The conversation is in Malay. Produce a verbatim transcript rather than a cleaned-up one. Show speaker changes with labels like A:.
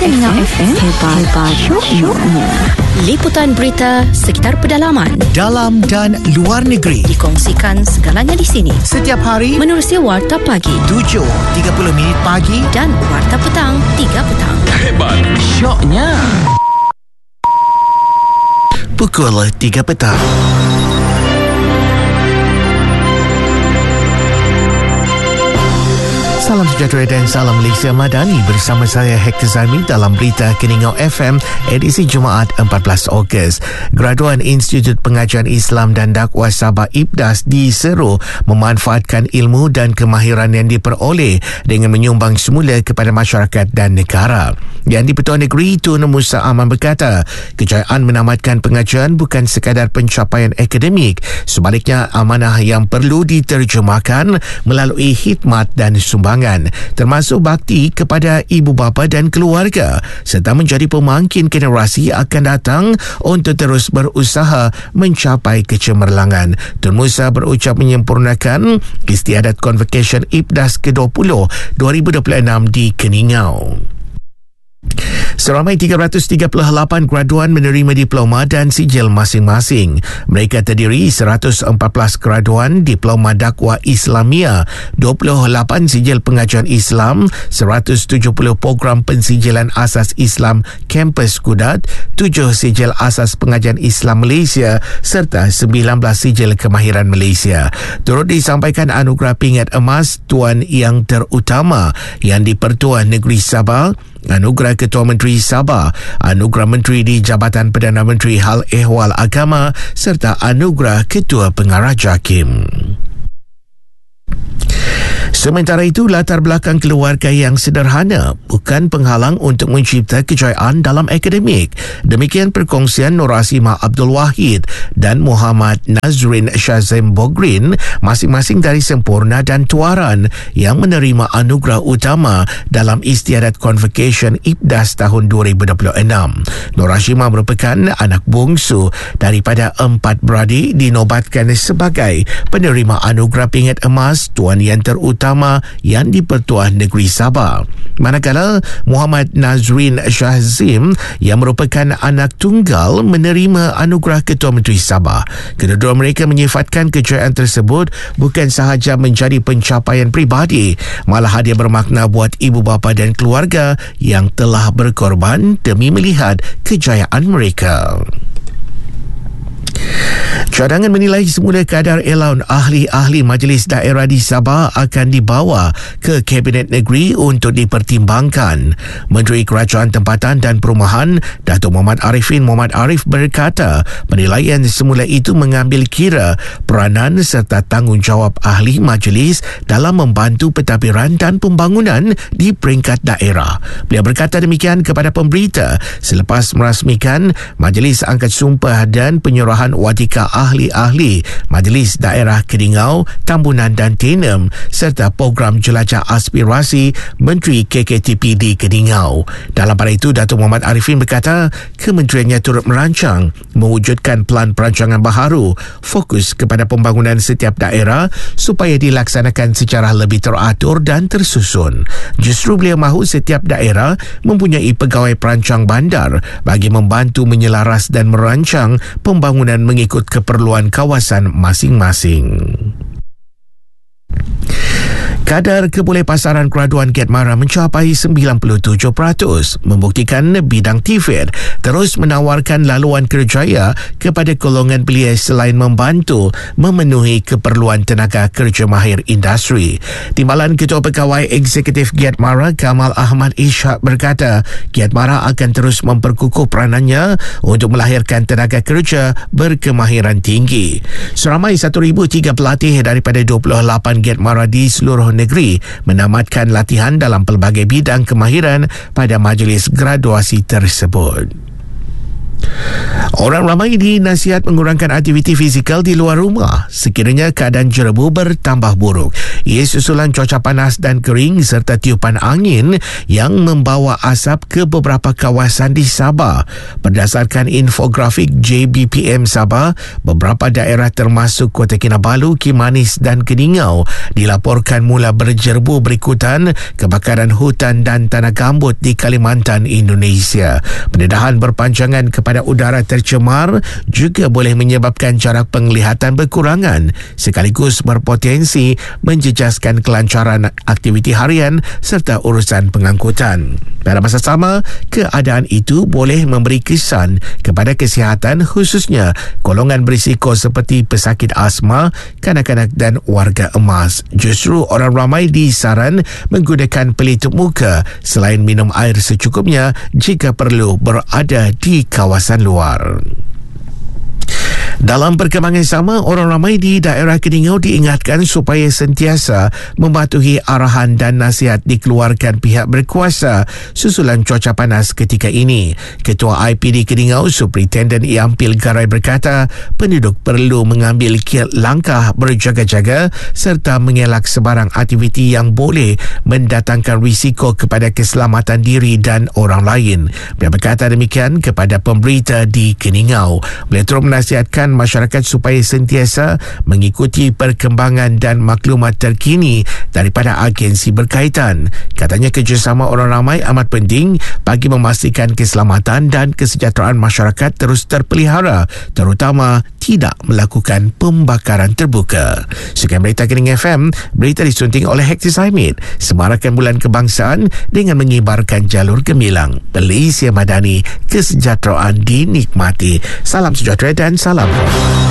A: Keningau F M, hebat, hebat, syoknya.
B: Liputan berita sekitar pedalaman,
C: dalam dan luar negeri,
B: dikongsikan segalanya di sini.
C: Setiap hari
B: menerusi Warta Pagi
C: tujuh tiga puluh minit pagi
B: dan Warta Petang tiga petang.
D: Hebat,
C: syoknya pukul tiga petang. Salam sejahtera dan salam Malaysia Madani, bersama saya Hector Zami dalam berita Keningau F M edisi Jumaat empat belas Ogos. Graduan Institut Pengajian Islam dan Dakwah Sabah I P D A S diseru memanfaatkan ilmu dan kemahiran yang diperoleh dengan menyumbang semula kepada masyarakat dan negara. Yang di-Pertuan Negeri Tun Musa Aman berkata, kejayaan menamatkan pengajian bukan sekadar pencapaian akademik, sebaliknya amanah yang perlu diterjemahkan melalui khidmat dan sumbangan, termasuk bakti kepada ibu bapa dan keluarga, serta menjadi pemangkin generasi akan datang untuk terus berusaha mencapai kecemerlangan. Tun Musa berucap menyempurnakan istiadat Convocation I P D A S ke dua puluh dua ribu dua puluh enam di Keningau. Seramai tiga ratus tiga puluh lapan graduan menerima diploma dan sijil masing-masing. Mereka terdiri seratus empat belas graduan diploma dakwah Islamia, dua puluh lapan sijil pengajian Islam, seratus tujuh puluh program pensijilan asas Islam kampus Kudat, tujuh sijil asas pengajian Islam Malaysia serta sembilan belas sijil kemahiran Malaysia. Turut disampaikan anugerah pingat emas Tuan Yang Terutama yang di-Pertuan Negeri Sabah, anugerah Ketua Menteri Sabah, anugerah Menteri di Jabatan Perdana Menteri Hal Ehwal Agama serta anugerah Ketua Pengarah JAKIM. Sementara itu, latar belakang keluarga yang sederhana bukan penghalang untuk mencipta kejayaan dalam akademik. Demikian perkongsian Nur Asimah Abdul Wahid dan Muhammad Nazrin Shazim Bogrin, masing-masing dari Sempurna dan Tuaran, yang menerima anugerah utama dalam istiadat Convocation I P D A S tahun dua ribu dua puluh enam. Nur Asimah merupakan anak bungsu daripada empat beradik, dinobatkan sebagai penerima anugerah pingat emas Tuan Yang Terutama yang di-Pertuan Negeri Sabah. Manakala Muhammad Nazrin Shazim yang merupakan anak tunggal menerima anugerah Ketua Menteri Sabah. Kedua-dua mereka menyifatkan kejayaan tersebut bukan sahaja menjadi pencapaian peribadi, malah hadiah bermakna buat ibu bapa dan keluarga yang telah berkorban demi melihat kejayaan mereka. Cadangan menilai semula kadar elaun ahli-ahli Majlis Daerah di Sabah akan dibawa ke Kabinet Negeri untuk dipertimbangkan. Menteri Kerajaan Tempatan dan Perumahan Datuk Muhammad Arifin Muhammad Arif berkata, penilaian semula itu mengambil kira peranan serta tanggungjawab ahli majlis dalam membantu pentadbiran dan pembangunan di peringkat daerah. Beliau berkata demikian kepada pemberita selepas merasmikan Majlis Angkat Sumpah dan Penyerahan Watika ahli-ahli Majlis Daerah Keningau, Tambunan dan Tenem serta program jelajah aspirasi Menteri K K T P di Keningau. Dalam pada itu, Datuk Muhammad Arifin berkata kementeriannya turut merancang mewujudkan pelan perancangan baharu fokus kepada pembangunan setiap daerah supaya dilaksanakan secara lebih teratur dan tersusun. Justru beliau mahu setiap daerah mempunyai pegawai perancang bandar bagi membantu menyelaras dan merancang pembangunan mengikut keperluan kawasan masing-masing. Kadar kebolehpasaran graduan Getmara mencapai sembilan puluh tujuh peratus, membuktikan bidang T V E D terus menawarkan laluan kerjaya kepada golongan belia selain membantu memenuhi keperluan tenaga kerja mahir industri. Timbalan Ketua Pegawai Eksekutif Getmara Kamal Ahmad Ishak berkata, Getmara akan terus memperkukuh peranannya untuk melahirkan tenaga kerja berkemahiran tinggi. Seramai seribu tiga pelatih daripada dua puluh lapan Getmara di seluruh negeri menamatkan latihan dalam pelbagai bidang kemahiran pada majlis graduasi tersebut. Orang ramai dinasihat mengurangkan aktiviti fizikal di luar rumah sekiranya keadaan jerebu bertambah buruk. Ia susulan cuaca panas dan kering serta tiupan angin yang membawa asap ke beberapa kawasan di Sabah. Berdasarkan infografik J B P M Sabah, beberapa daerah termasuk Kota Kinabalu, Kimanis dan Keningau dilaporkan mula berjerebu berikutan kebakaran hutan dan tanah gambut di Kalimantan, Indonesia. Pendedahan berpanjangan kepada udara tercemar juga boleh menyebabkan jarak penglihatan berkurangan sekaligus berpotensi menjejaskan kelancaran aktiviti harian serta urusan pengangkutan. Pada masa sama, keadaan itu boleh memberi kesan kepada kesihatan khususnya golongan berisiko seperti pesakit asma, kanak-kanak dan warga emas. Justru orang ramai disaran menggunakan pelitup muka selain minum air secukupnya jika perlu berada di kawasan luar. Dalam perkembangan sama, orang ramai di daerah Keningau diingatkan supaya sentiasa mematuhi arahan dan nasihat dikeluarkan pihak berkuasa susulan cuaca panas ketika ini. Ketua I P D Keningau, Superintendent Iampil Garai berkata, penduduk perlu mengambil langkah berjaga-jaga serta mengelak sebarang aktiviti yang boleh mendatangkan risiko kepada keselamatan diri dan orang lain. Beliau berkata demikian kepada pemberita di Keningau. Beliau terus menasihatkan masyarakat supaya sentiasa mengikuti perkembangan dan maklumat terkini daripada agensi berkaitan. Katanya kerjasama orang ramai amat penting bagi memastikan keselamatan dan kesejahteraan masyarakat terus terpelihara, terutama tidak melakukan pembakaran terbuka. Sekian berita Kening F M, berita disunting oleh Hektis Hamid, semarakan bulan kebangsaan dengan mengibarkan jalur gemilang. Malaysia Madani, kesejahteraan dinikmati. Salam sejahtera dan salam.